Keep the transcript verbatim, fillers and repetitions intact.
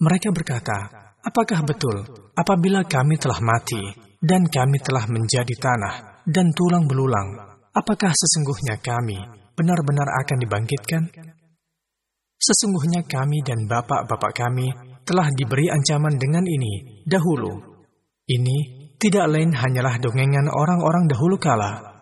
Mereka berkata, apakah betul apabila kami telah mati dan kami telah menjadi tanah dan tulang belulang, apakah sesungguhnya kami benar-benar akan dibangkitkan? Sesungguhnya kami dan bapak-bapak kami telah diberi ancaman dengan ini dahulu. Ini tidak lain hanyalah dongengan orang-orang dahulu kala.